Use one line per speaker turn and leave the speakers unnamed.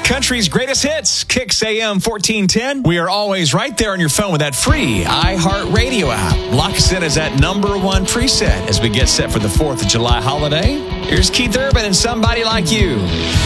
Country's greatest hits, Kicks AM 1410. We are always right there on your phone with that free iHeartRadio app. Lock us in as that #1 preset as we get set for the 4th of July holiday. Here's Keith Urban and Somebody Like You.